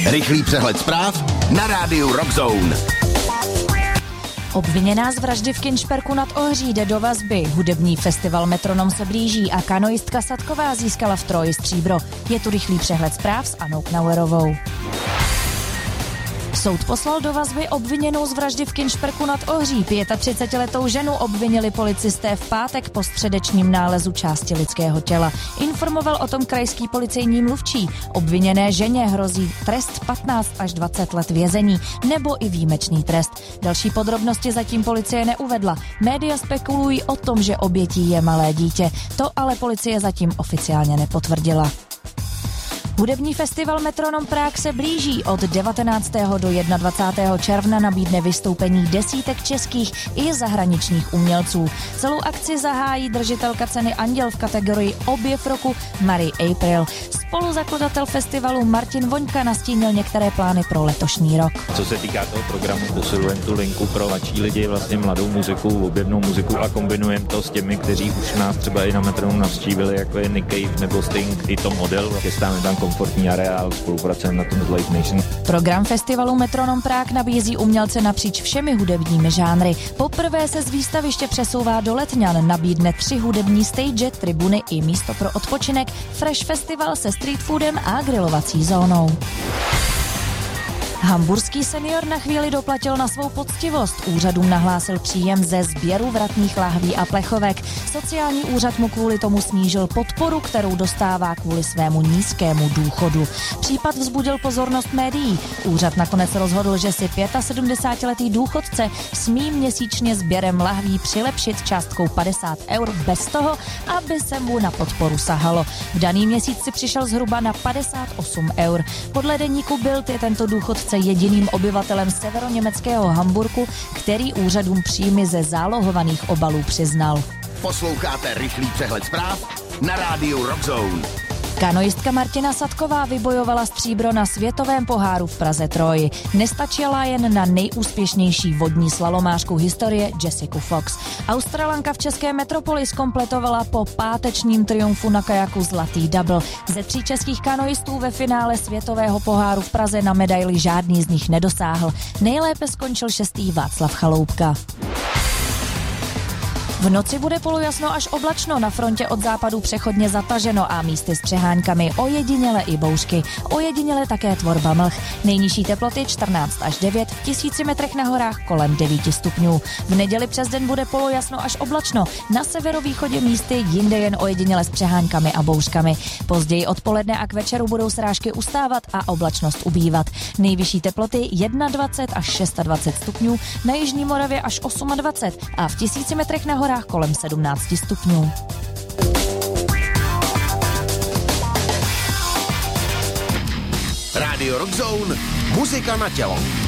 Rychlý přehled zpráv na rádiu Rock Zone. Obviněná z vraždy v Kinšperku nad Ohří jde do vazby. Hudební festival Metronom se blíží a kanoistka Sadková získala v Troji stříbro. Je tu rychlý přehled zpráv s Anou Knauerovou. Soud poslal do vazby obviněnou z vraždy v Kinšperku nad Ohří. 35letou ženu obvinili policisté v pátek po středečním nálezu části lidského těla. Informoval o tom krajský policejní mluvčí. Obviněné ženě hrozí trest 15 až 20 let vězení nebo i výjimečný trest. Další podrobnosti zatím policie neuvedla. Média spekulují o tom, že obětí je malé dítě. To ale policie zatím oficiálně nepotvrdila. Hudební festival Metronom Prague se blíží. Od 19. do 21. června nabídne vystoupení desítek českých i zahraničních umělců. Celou akci zahájí držitelka ceny Anděl v kategorii Objev roku Marie April. Spoluzakladatel festivalu Martin Voňka nastínil některé plány pro letošní rok. Co se týká toho programu, posilujeme tu linku pro mladší lidi, vlastně mladou muziku, objevnou muziku a kombinujeme to s těmi, kteří už nás třeba i na Metronom navštívili, jako je Nick Cave nebo Sting, i to model. Chystáme tam komfortní areál, spolupracujeme na tom s Live Nation. Program festivalu Metronom Prague nabízí umělce napříč všemi hudebními žánry. Poprvé se z výstaviště přesouvá do Letňan, nabídne 3 hudební stage, tribuny i místo pro odpočinek, Fresh Festival se street foodem a grilovací zónou. Hamburský senior na chvíli doplatil na svou poctivost. Úřadům nahlásil příjem ze sběru vratných láhví a plechovek. Sociální úřad mu kvůli tomu snížil podporu, kterou dostává kvůli svému nízkému důchodu. Případ vzbudil pozornost médií. Úřad nakonec rozhodl, že si 75letý důchodce smí měsíčně sběrem lahví přilepšit částkou 50 eur bez toho, aby se mu na podporu sahalo. V daný měsíc si přišel zhruba na 58 eur. Podle deníku Bild je tento důchodce jediným obyvatelem severoněmeckého Hamburku, který úřadům příjmy ze zálohovaných obalů přiznal. Posloucháte rychlý přehled zpráv na rádiu Rock Zone. Kanoistka Martina Sadková vybojovala stříbro na světovém poháru v Praze Troji. Nestačila jen na nejúspěšnější vodní slalomářku historie Jessica Fox. Australanka v české metropoli zkompletovala po pátečním triumfu na kajaku zlatý double. Ze 3 českých kanoistů ve finále světového poháru v Praze na medaili žádný z nich nedosáhl. Nejlépe skončil 6. Václav Chaloupka. V noci bude polojasno až oblačno, na frontě od západu přechodně zataženo a místy s přeháňkami, ojediněle i bouřky. Ojediněle také tvorba mlh. Nejnižší teploty 14 až 9, v 1000 metrech na horách kolem 9 stupňů. V neděli přes den bude polojasno až oblačno, na severovýchodě místy, jinde jen ojediněle s přeháňkami a bouřkami. Později odpoledne a k večeru budou srážky ustávat a oblačnost ubývat. Nejvyšší teploty 21 až 26 stupňů, na jižní Moravě až 28 a v 1000 metrech na horách kolem 17 stupňů. Radio Rock Zone, muzika na tělo.